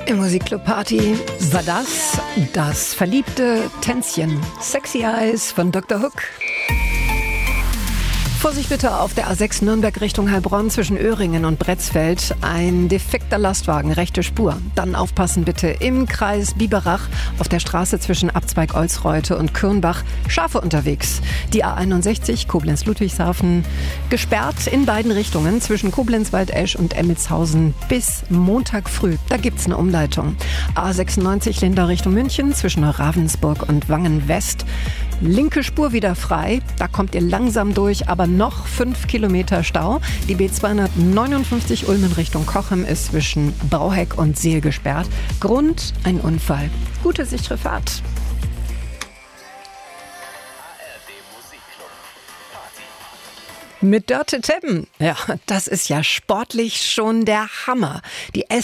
Im Musikclub Party war das verliebte Tänzchen Sexy Eyes von Dr. Hook. Vorsicht bitte auf der A6 Nürnberg Richtung Heilbronn zwischen Öhringen und Bretzfeld. Ein defekter Lastwagen, rechte Spur. Dann aufpassen bitte im Kreis Biberach auf der Straße zwischen Abzweig Olsreute und Kürnbach. Schafe unterwegs. Die A61 Koblenz-Ludwigshafen gesperrt in beiden Richtungen zwischen Koblenz-Waldesch und Emmelshausen bis Montag früh. Da gibt's eine Umleitung. A96 Lindau Richtung München zwischen Ravensburg und Wangen-West. Linke Spur wieder frei, da kommt ihr langsam durch, aber noch 5 Kilometer Stau. Die B259 Ulm in Richtung Cochem ist zwischen Bauheck und Seel gesperrt. Grund: ein Unfall. Gute sichere Fahrt. Mit Dörte Teppen. Ja, das ist ja sportlich schon der Hammer. Die